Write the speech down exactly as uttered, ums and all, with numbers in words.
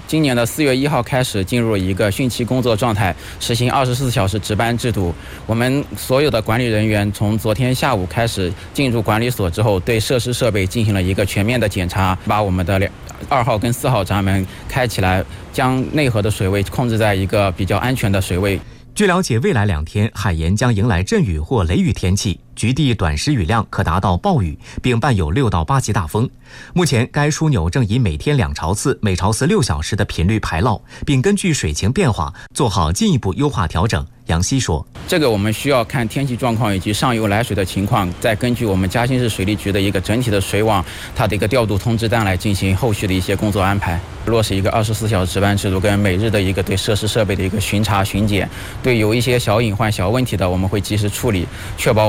今年的四月一号开始进入一个汛期工作状态，实行二十四小时值班制度。我们所有的管理人员从昨天下午开始进入管理所之后，对设施设备进行了一个全面的检查，把我们的两二号跟四号闸门开起来，将内河的水位控制在一个比较安全的水位。 据了解，未来两天海盐将迎来阵雨或雷雨天气，局地短时雨量可达到暴雨，并伴有六到八级大风。目前，该枢纽正以每天两潮次、每潮次六小时的频率排涝，并根据水情变化做好进一步优化调整。杨希说：“ 这个我们需要看天气状况以及上游来水的情况，再根据我们嘉兴市水利局的一个整体的水网，它的一个调度通知单来进行后续的一些工作安排，落实一个二十四小时值班制度，跟每日的一个对设施设备的一个巡查巡检。对有一些小隐患、小问题的，我们会及时处理，确保